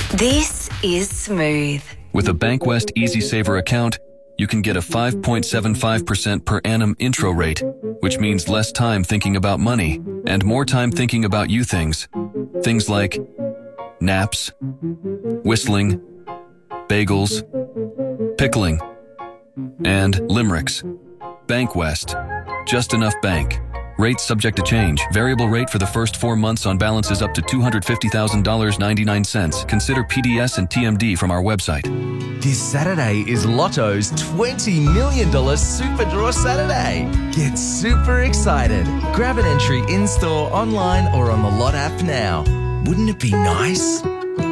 This is smooth. With a Bankwest Easy Saver account, you can get a 5.75% per annum intro rate, which means less time thinking about money and more time thinking about you things. Things like naps, whistling, bagels, pickling, and limericks. Bankwest. Just enough bank. Rates subject to change. Variable rate for the first 4 months on balances up to $250,000.99. Consider PDS and TMD from our website. This Saturday is Lotto's $20 million Super Draw Saturday. Get super excited. Grab an entry in-store, online or on the Lot app now. Wouldn't it be nice?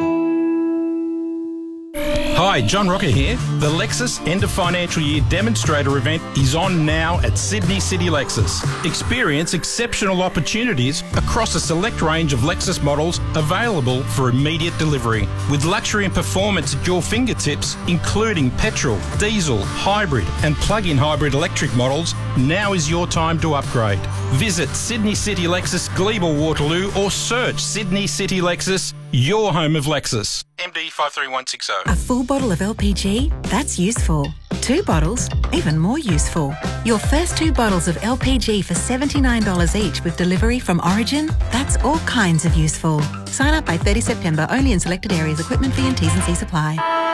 Hi, John Rocker here. The Lexus End of Financial Year Demonstrator event is on now at Sydney City Lexus. Experience exceptional opportunities across a select range of Lexus models available for immediate delivery. With luxury and performance at your fingertips, including petrol, diesel, hybrid and plug-in hybrid electric models, now is your time to upgrade. Visit Sydney City Lexus, Glebe, Waterloo or search Sydney City Lexus, your home of Lexus. MD 53160. A full bottle of LPG? That's useful. 2 bottles? Even more useful. Your first 2 bottles of LPG for $79 each with delivery from Origin? That's all kinds of useful. Sign up by 30 September, only in selected areas. Equipment fee and T's and C's apply.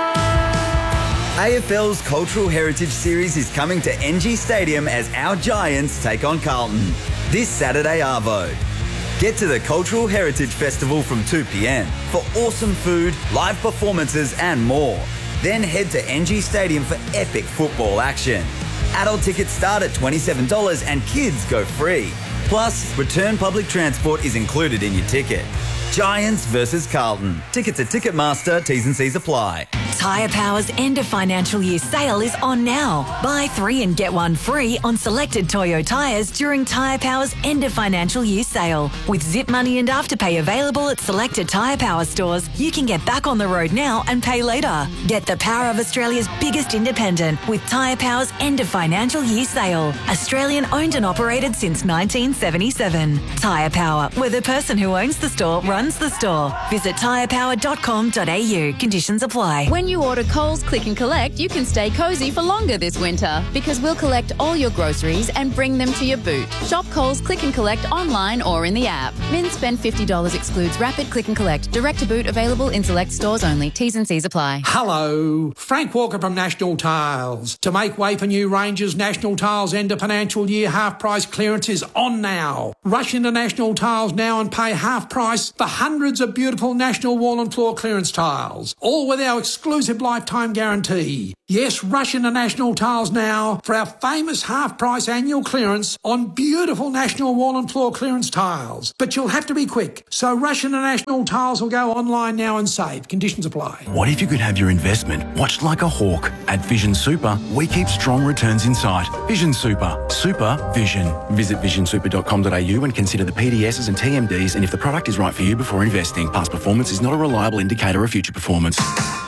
AFL's Cultural Heritage Series is coming to NG Stadium as our Giants take on Carlton. This Saturday arvo. Get to the Cultural Heritage Festival from 2 p.m. for awesome food, live performances and more. Then head to NG Stadium for epic football action. Adult tickets start at $27 and kids go free. Plus, return public transport is included in your ticket. Giants versus Carlton. Tickets at Ticketmaster, T's and C's apply. Tyre Power's end of financial year sale is on now. Buy 3 and get 1 free on selected Toyo tyres during Tyre Power's end of financial year sale. With Zip Money and Afterpay available at selected Tyre Power stores, you can get back on the road now and pay later. Get the power of Australia's biggest independent with Tyre Power's end of financial year sale. Australian owned and operated since 1977. Tyre Power, where the person who owns the store runs the store. Visit tyrepower.com.au. Conditions apply. When you order Coles Click and Collect, you can stay cosy for longer this winter because we'll collect all your groceries and bring them to your boot. Shop Coles Click and Collect online or in the app. Min spend $50 excludes Rapid Click and Collect. Direct to boot available in select stores only. T's and C's apply. Hello, Frank Walker from National Tiles. To make way for new ranges, National Tiles end of financial year half price clearance is on now. Rush into National Tiles now and pay half price for hundreds of beautiful National wall and floor clearance tiles, all with our exclusive lifetime guarantee. Yes, rush into National Tiles now for our famous half-price annual clearance on beautiful National wall and floor clearance tiles. But you'll have to be quick, so rush into National Tiles or go online now and save. Conditions apply. What if you could have your investment watched like a hawk? At Vision Super, we keep strong returns in sight. Vision Super. Super Vision. Visit visionsuper.com.au and consider the PDSs and TMDs and if the product is right for you before investing. Past performance is not a reliable indicator of future performance.